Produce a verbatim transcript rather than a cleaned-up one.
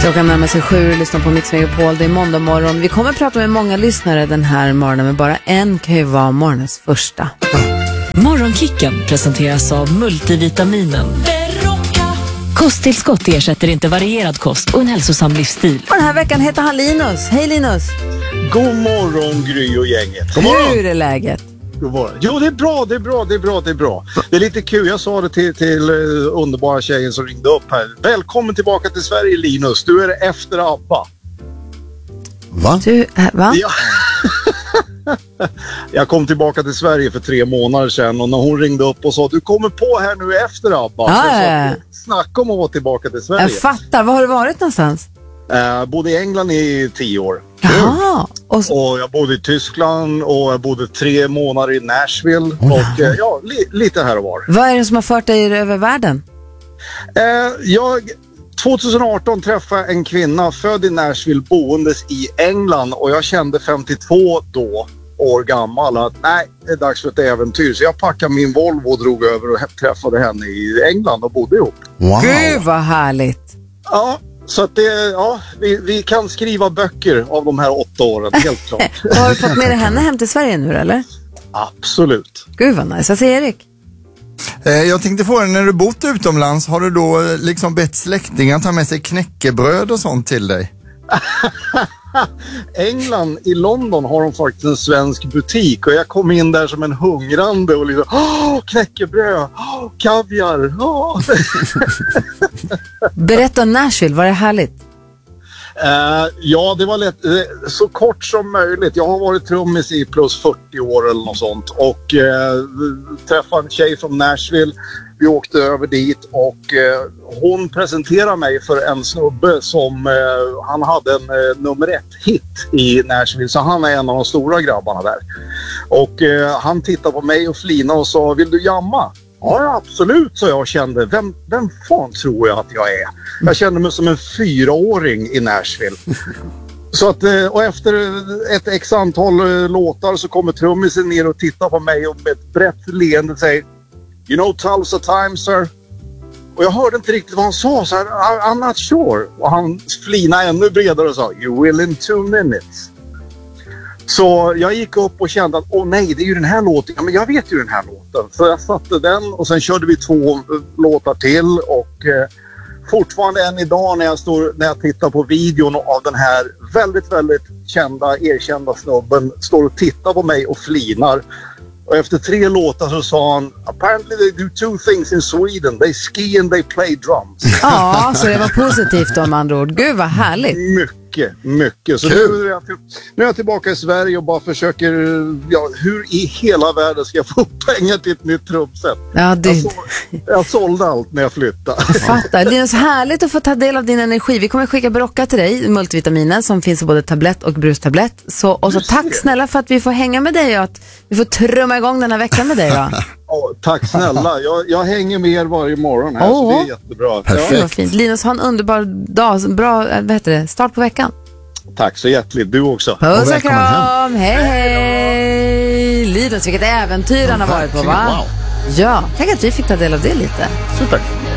Klockan närmar sig sju och lyssnar på Mix Megapol. Det är måndag morgon. Vi kommer att prata med många lyssnare den här morgonen, men bara en kan ju vara morgonens första. Morgonkicken presenteras av multivitaminen. Kosttillskott ersätter inte varierad kost och en hälsosam livsstil. Och den här veckan heter han Linus. Hej Linus! God morgon, Gry och gänget. God morgon. Hur är läget? God morgon. Jo, det är bra, det är bra, det är bra, det är bra. Det är lite kul, jag sa det till, till uh, underbara tjejen som ringde upp här. Välkommen tillbaka till Sverige, Linus. Du är efter ABBA. Va? Du, äh, va? Ja. Jag kom tillbaka till Sverige för tre månader sedan och när hon ringde upp och sa du kommer på här nu efter ABBA. Ah, så ja, jag ja. sa, snacka om att vara tillbaka till Sverige. Jag fattar. Var har du varit någonstans? Jag bodde i England i tio år. Jaha. Och, så, Och jag bodde i Tyskland och jag bodde tre månader i Nashville. Oh, och eh, ja, li, lite här och var. vad är det som har fört dig över världen? Eh, jag, tjugoarton träffade jag en kvinna född i Nashville boendes i England. Och jag kände femtiotvå då, år gammal, att nej, det är dags för ett äventyr. Så jag packade min Volvo och drog över och träffade henne i England och bodde ihop. Wow. Gud vad härligt. Ja, så att det, ja, vi, vi kan skriva böcker av de här åtta åren, helt klart. Har du fått med dig henne hem till Sverige nu eller? Absolut. Gud vad nice. Vad säger Erik? Eh, Jag tänkte fråga, när du bott utomlands, har du då eh, liksom bett släktingar ta med sig knäckebröd och sånt till dig? England, i London har de faktiskt en svensk butik och jag kom in där som en hungrande och liksom, åh, knäckebröd, åh, kaviar, åh. Berätta om Nashville, var det härligt? Uh, ja, det var lätt, uh, så kort som möjligt. Jag har varit trummis i plus fyrtio år eller något sånt och uh, träffade en tjej från Nashville. Vi åkte över dit och uh, hon presenterade mig för en snubbe som uh, han hade en uh, nummer ett hit i Nashville, så han är en av de stora grabbarna där. Och uh, han tittade på mig och flinade och sa, vill du jamma? Ja, absolut, så jag kände. Vem, vem fan tror jag att jag är? Jag kände mig som en fyraåring i Nashville. Så att, och efter ett x antal låtar så kommer trummisen ner och tittar på mig och med ett brett leende säger, you know Tulsa Time, sir? Och jag hörde inte riktigt vad han sa, så här, I'm not sure. Och han flinade ännu bredare och sa, you will in two minutes. Så jag gick upp och kände att åh nej, det är ju den här låten. Ja, men jag vet ju den här låten. Så jag satte den och sen körde vi två låtar till. Och eh, fortfarande än idag när jag, står, när jag tittar på videon av den här väldigt, väldigt kända, erkända snubben står och tittar på mig och flinar. Och efter tre låtar så sa han, apparently they do two things in Sweden. They ski and they play drums. Ja, så det var positivt om andra ord. Gud vad härligt. Mycket, mycket. Så nu är, jag, nu är jag tillbaka i Sverige och bara försöker, ja, hur i hela världen ska jag få pengar till ett nytt trumset? Ja, det... jag, så, jag sålde allt när jag flyttade. Jag fattar. Det är så härligt att få ta del av din energi. Vi kommer skicka brocka till dig, multivitaminen som finns i både tablett och brustablett. Så, och så tack snälla för att vi får hänga med dig och att vi får trumma igång den här veckan med dig då. Oh, tack snälla. Jag, jag hänger med er varje morgon här, oh. så det är jättebra. Perfekt. Det var fint. Linus, ha en underbar dag. Bra, vad heter det? Start på veckan. Tack så hjärtligt. Du också. Puss och kram. Hej, hej. Linus, vilket äventyr han har varit på, va? Wow. Ja, tänk att vi fick ta del av det lite. Super.